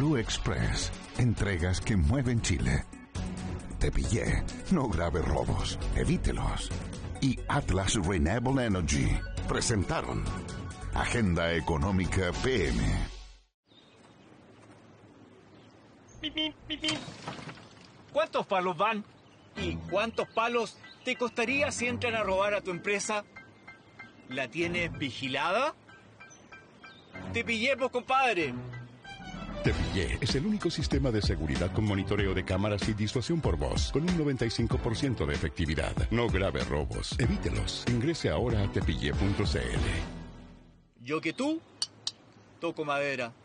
Blue Express. Entregas que mueven Chile. Te pillé. No grave robos. Evítelos. Y Atlas Renewable Energy presentaron Agenda Económica PM. ¿Cuántos palos van? ¿Y cuántos palos te costaría si entran a robar a tu empresa? ¿La tienes vigilada? ¡Te pillé, pues, compadre! Te Pillé es el único sistema de seguridad con monitoreo de cámaras y disuasión por voz, con un 95% de efectividad. No grave robos. Evítelos. Ingrese ahora a tepillé.cl. Yo que tú, toco madera.